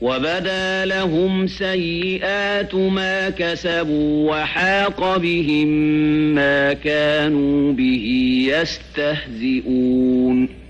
وبدا لهم سيئات ما كسبوا وحاق بهم ما كانوا به يستهزئون